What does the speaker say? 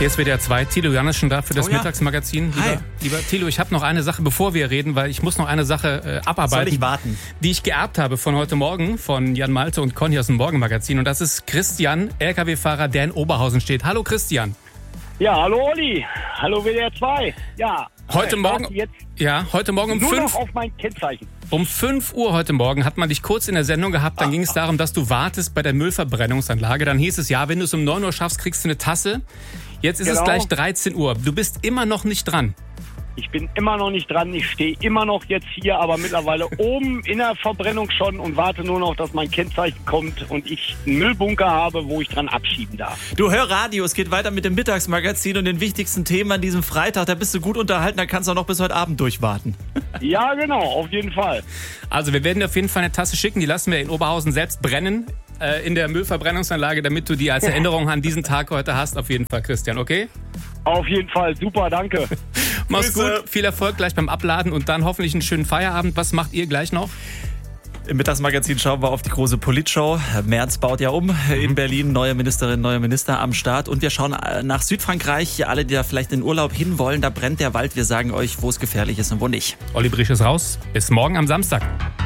Hier ist WDR 2, Thilo Janisch da für das Mittagsmagazin. Lieber Thilo, ich habe noch eine Sache, bevor wir reden, weil ich muss noch eine Sache abarbeiten. Soll ich warten? Die ich geerbt habe von heute Morgen, von Jan Malte und Conny aus dem Morgenmagazin. Und das ist Christian, LKW-Fahrer, der in Oberhausen steht. Hallo Christian. Ja, hallo Olli. Hallo WDR 2. Ja. Heute Morgen um nur 5 noch auf mein Kennzeichen. Um 5 Uhr heute Morgen hat man dich kurz in der Sendung gehabt. Dann ging es darum, dass du wartest bei der Müllverbrennungsanlage. Dann hieß es, ja, wenn du es um 9 Uhr schaffst, kriegst du eine Tasse. Jetzt ist es gleich 13 Uhr. Du bist immer noch nicht dran. Ich bin immer noch nicht dran. Ich stehe immer noch jetzt hier, aber mittlerweile oben in der Verbrennung schon und warte nur noch, dass mein Kennzeichen kommt und ich einen Müllbunker habe, wo ich dran abschieben darf. Du, hör Radio, es geht weiter mit dem Mittagsmagazin und den wichtigsten Themen an diesem Freitag. Da bist du gut unterhalten, da kannst du auch noch bis heute Abend durchwarten. Ja, genau, auf jeden Fall. Also wir werden dir auf jeden Fall eine Tasse schicken. Die lassen wir in Oberhausen selbst brennen in der Müllverbrennungsanlage, damit du die als Erinnerung an diesen Tag heute hast. Auf jeden Fall, Christian, okay? Auf jeden Fall, super, danke. Mach's gut, viel Erfolg gleich beim Abladen und dann hoffentlich einen schönen Feierabend. Was macht ihr gleich noch? Im Mittagsmagazin schauen wir auf die große Politshow. Merz baut ja um in Berlin, neue Ministerin, neue Minister am Start. Und wir schauen nach Südfrankreich. Alle, die da vielleicht in den Urlaub hinwollen, da brennt der Wald. Wir sagen euch, wo es gefährlich ist und wo nicht. Olli Brich ist raus. Bis morgen am Samstag.